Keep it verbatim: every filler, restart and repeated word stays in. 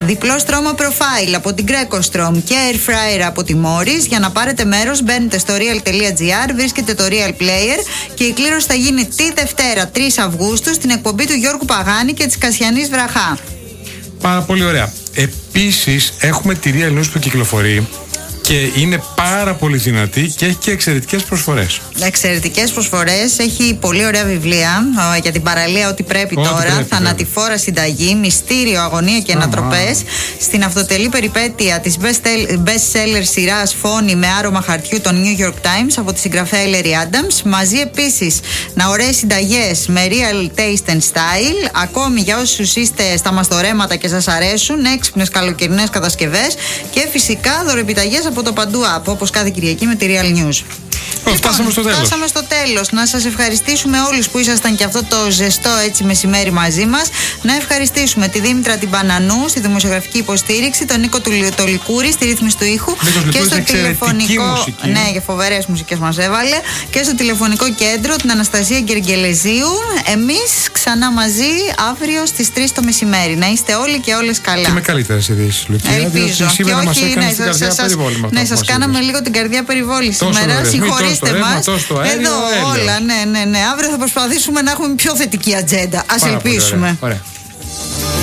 Διπλό στρώμα profile από την Greco-Strom και air fryer από τη Morris. Για να πάρετε μέρος, μπαίνετε στο real.gr, βρίσκετε το Real Player και η κλήρωση θα γίνει τη Δευτέρα, τρεις Αυγούστου, στην εκπομπή του Γιώργου Παγάνη και της Κασιανής Βραχά. Πάρα πολύ ωραία. Επίσης, έχουμε τη Real News που κυκλοφορεί και είναι πάρα πολύ δυνατή και έχει και εξαιρετικές προσφορές. Εξαιρετικές προσφορές. Έχει πολύ ωραία βιβλία ο, για την παραλία, ό,τι πρέπει ό,τι τώρα. Πρέπει, Θανατηφόρα βέβαια. Συνταγή, Μυστήριο, Αγωνία και Ανατροπές. Στην αυτοτελή περιπέτεια της best seller σειράς Φόνη με άρωμα χαρτιού των New York Times από τη συγγραφέα Ellery Adams. Μαζί επίσης να ωραίες συνταγές με real taste and style. Ακόμη για όσους είστε στα μαστορέματα και σας αρέσουν, έξυπνες καλοκαιρινές κατασκευές. Και φυσικά δωρεπιταγές από το Παντού App, όπως κάθε Κυριακή με τη Real News. Λοιπόν, φτάσαμε στο τέλος. Φτάσαμε στο τέλος. Να σας ευχαριστήσουμε όλους που ήσασταν και αυτό το ζεστό έτσι μεσημέρι μαζί μας. Να ευχαριστήσουμε τη Δήμητρα την Πανανού στη δημοσιογραφική υποστήριξη, τον Νίκο του το Λικούρη στη ρύθμιση του ήχου και στο τηλεφωνικό. Μουσική. Ναι, για φοβερές μουσικές μας έβαλε. Και στο τηλεφωνικό κέντρο την Αναστασία Γκεργελεζίου. Εμείς ξανά μαζί αύριο στις τρεις το μεσημέρι. Να είστε όλοι και όλες καλά. Και με καλύτερες ειδήσεις, Λουκία. Ελπίζω. Σήμερα μας έκανε ναι, την καρδιά περιβόλη. Ναι, σας κάναμε λίγο την καρδιά περιβόλη σήμερα. Συγχωρήστε μας. Εδώ όλα, ναι, ναι, ναι. Αύριο θα προσπαθήσουμε να έχουμε πιο θετική ατζέντα. Ας ελπίσουμε. Ωραία.